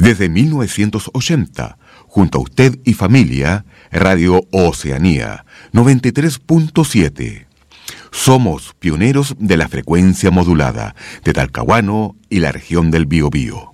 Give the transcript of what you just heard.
Desde 1980, junto a usted y familia, Radio Oceanía 93.7. Somos pioneros de la frecuencia modulada de Talcahuano y la región del Biobío.